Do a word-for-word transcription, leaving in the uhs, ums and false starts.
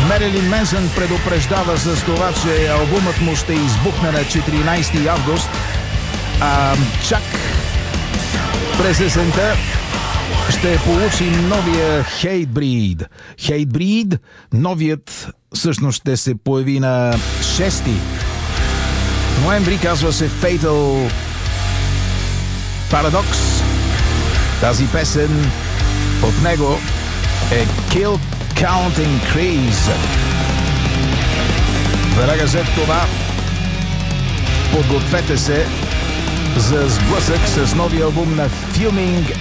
Мерилин Менсън предупреждава с това, че албумът му ще избухне на четиринайсети август, а чак през есента ще получим новия Hatebreed. Hatebreed, новият всъщност ще се появи на шести ноември, казва се Fatal Paradox. Тази песен от него е Kill Counting Increase. Веднага след това подгответе се за сблъсък с новия албум на Fuming